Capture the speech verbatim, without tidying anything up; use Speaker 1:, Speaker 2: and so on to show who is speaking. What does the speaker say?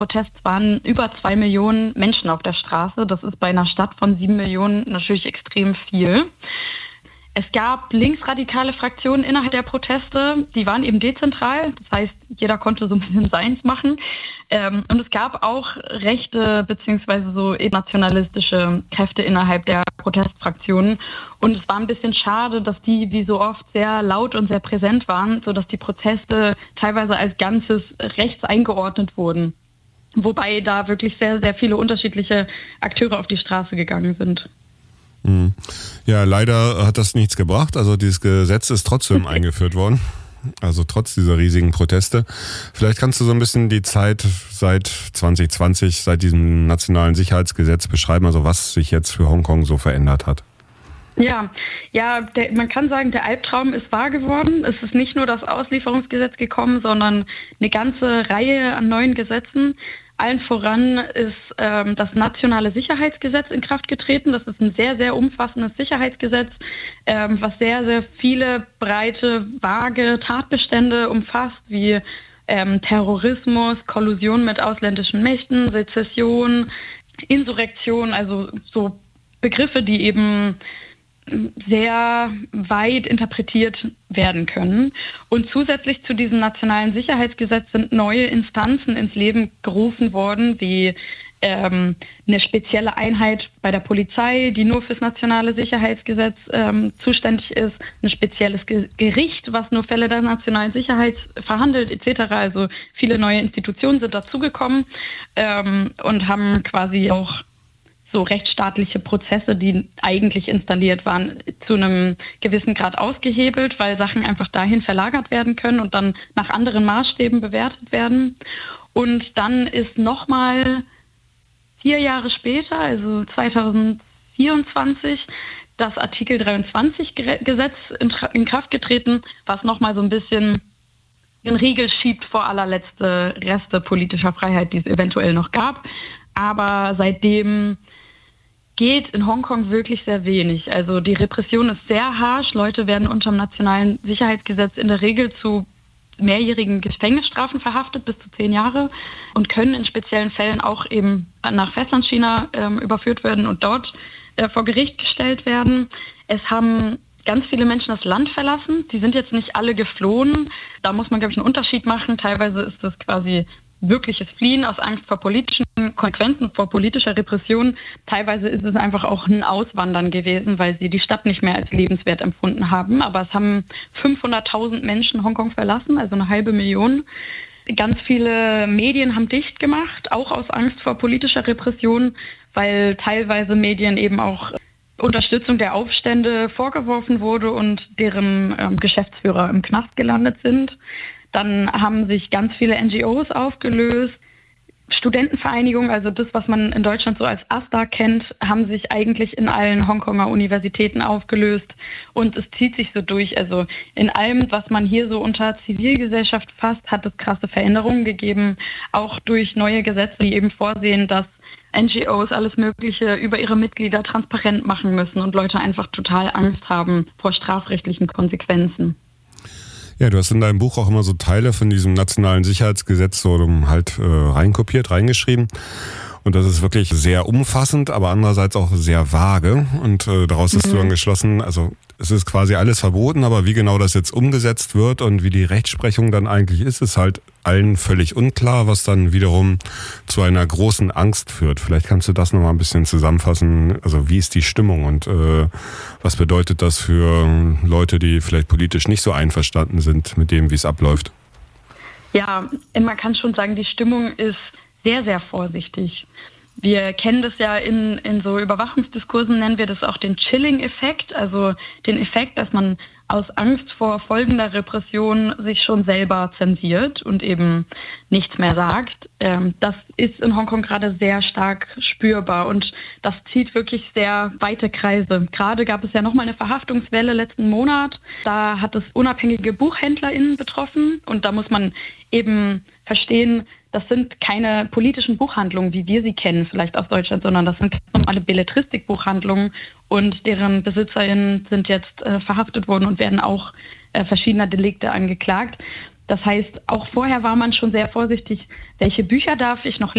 Speaker 1: Protests waren über zwei Millionen Menschen auf der Straße. Das ist bei einer Stadt von sieben Millionen natürlich extrem viel. Es gab linksradikale Fraktionen innerhalb der Proteste, die waren eben dezentral, das heißt, jeder konnte so ein bisschen seins machen. Ähm, und es gab auch rechte bzw. so nationalistische Kräfte innerhalb der Protestfraktionen. Und es war ein bisschen schade, dass die wie so oft sehr laut und sehr präsent waren, sodass die Proteste teilweise als Ganzes rechts eingeordnet wurden. Wobei da wirklich sehr, sehr viele unterschiedliche Akteure auf die Straße gegangen sind.
Speaker 2: Ja, leider hat das nichts gebracht. Also dieses Gesetz ist trotzdem eingeführt worden. Also trotz dieser riesigen Proteste. Vielleicht kannst du so ein bisschen die Zeit seit zwanzig zwanzig, seit diesem nationalen Sicherheitsgesetz beschreiben, also was sich jetzt für Hongkong so verändert hat.
Speaker 1: Ja, ja, der, man kann sagen, der Albtraum ist wahr geworden. Es ist nicht nur das Auslieferungsgesetz gekommen, sondern eine ganze Reihe an neuen Gesetzen. Allen voran ist ähm, das nationale Sicherheitsgesetz in Kraft getreten. Das ist ein sehr, sehr umfassendes Sicherheitsgesetz, ähm, was sehr, sehr viele breite, vage Tatbestände umfasst, wie ähm, Terrorismus, Kollusion mit ausländischen Mächten, Sezession, Insurrektion, also so Begriffe, die eben sehr weit interpretiert werden können. Und zusätzlich zu diesem nationalen Sicherheitsgesetz sind neue Instanzen ins Leben gerufen worden, wie ähm, eine spezielle Einheit bei der Polizei, die nur fürs nationale Sicherheitsgesetz ähm, zuständig ist, ein spezielles Ge- Gericht, was nur Fälle der nationalen Sicherheit verhandelt, et cetera. Also viele neue Institutionen sind dazugekommen ähm, und haben quasi auch so rechtsstaatliche Prozesse, die eigentlich installiert waren, zu einem gewissen Grad ausgehebelt, weil Sachen einfach dahin verlagert werden können und dann nach anderen Maßstäben bewertet werden. Und dann ist nochmal vier Jahre später, also zweitausendvierundzwanzig, das Artikel dreiundzwanzig-Gesetz in Kraft getreten, was nochmal so ein bisschen den Riegel schiebt vor allerletzte Reste politischer Freiheit, die es eventuell noch gab. Aber seitdem geht in Hongkong wirklich sehr wenig. Also die Repression ist sehr harsch. Leute werden unter dem nationalen Sicherheitsgesetz in der Regel zu mehrjährigen Gefängnisstrafen verhaftet, bis zu zehn Jahre, und können in speziellen Fällen auch eben nach Festlandchina ähm, überführt werden und dort äh, vor Gericht gestellt werden. Es haben ganz viele Menschen das Land verlassen. Die sind jetzt nicht alle geflohen. Da muss man, glaube ich, einen Unterschied machen. Teilweise ist das quasi wirkliches Fliehen aus Angst vor politischen Konsequenzen, vor politischer Repression. Teilweise ist es einfach auch ein Auswandern gewesen, weil sie die Stadt nicht mehr als lebenswert empfunden haben. Aber es haben fünfhunderttausend Menschen Hongkong verlassen, also eine halbe Million. Ganz viele Medien haben dicht gemacht, auch aus Angst vor politischer Repression, weil teilweise Medien eben auch Unterstützung der Aufstände vorgeworfen wurde und deren ähm, Geschäftsführer im Knast gelandet sind. Dann haben sich ganz viele N G Os aufgelöst. Studentenvereinigungen, also das, was man in Deutschland so als A S tA kennt, haben sich eigentlich in allen Hongkonger Universitäten aufgelöst. Und es zieht sich so durch. Also in allem, was man hier so unter Zivilgesellschaft fasst, hat es krasse Veränderungen gegeben. Auch durch neue Gesetze, die eben vorsehen, dass N G Os alles Mögliche über ihre Mitglieder transparent machen müssen und Leute einfach total Angst haben vor strafrechtlichen Konsequenzen.
Speaker 2: Ja, du hast in deinem Buch auch immer so Teile von diesem nationalen Sicherheitsgesetz so halt äh, reinkopiert, reingeschrieben. Und das ist wirklich sehr umfassend, aber andererseits auch sehr vage. Und äh, daraus hast mhm. du dann geschlossen, also es ist quasi alles verboten, aber wie genau das jetzt umgesetzt wird und wie die Rechtsprechung dann eigentlich ist, ist halt allen völlig unklar, was dann wiederum zu einer großen Angst führt. Vielleicht kannst du das nochmal ein bisschen zusammenfassen. Also wie ist die Stimmung und äh, was bedeutet das für Leute, die vielleicht politisch nicht so einverstanden sind mit dem, wie es abläuft?
Speaker 1: Ja, man kann schon sagen, die Stimmung ist sehr, sehr vorsichtig. Wir kennen das ja in, in so Überwachungsdiskursen, nennen wir das auch den Chilling-Effekt, also den Effekt, dass man aus Angst vor folgender Repression sich schon selber zensiert und eben nichts mehr sagt. Ähm, das ist in Hongkong gerade sehr stark spürbar und das zieht wirklich sehr weite Kreise. Gerade gab es ja nochmal eine Verhaftungswelle letzten Monat. Da hat es unabhängige BuchhändlerInnen betroffen und da muss man eben verstehen, das sind keine politischen Buchhandlungen, wie wir sie kennen, vielleicht aus Deutschland, sondern das sind normale Belletristik-Buchhandlungen und deren BesitzerInnen sind jetzt äh, verhaftet worden und werden auch äh, verschiedener Delikte angeklagt. Das heißt, auch vorher war man schon sehr vorsichtig, welche Bücher darf ich noch